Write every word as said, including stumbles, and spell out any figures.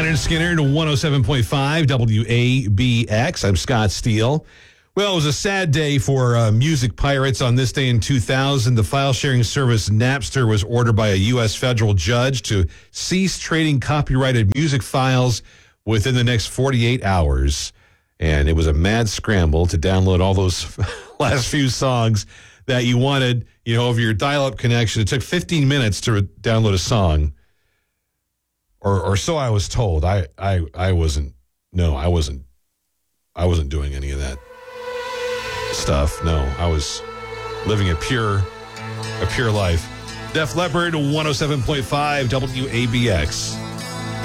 Leonard Skinner to one oh seven point five W A B X. I'm Scott Steele. Well, it was a sad day for uh, music pirates. On this day in two thousand, the file-sharing service Napster was ordered by a U S federal judge to cease trading copyrighted music files within the next forty-eight hours. And it was a mad scramble to download all those last few songs that you wanted, you know, over your dial-up connection. It took fifteen minutes to re- download a song. Or, or so I was told. I, I, I wasn't. No, I wasn't. I wasn't doing any of that stuff. No, I was living a pure, a pure life. Def Leppard, one oh seven point five W A B X.